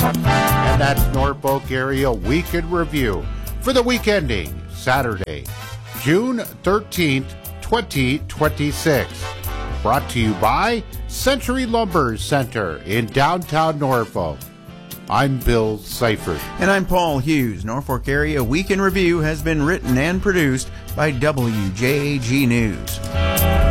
And that's Norfolk Area Week in Review for the week ending Saturday, June 13th, 2026. Brought to you by Century Lumber Center in downtown Norfolk. I'm Bill Seifert. And I'm Paul Hughes. Norfolk Area Week in Review has been written and produced by WJAG News.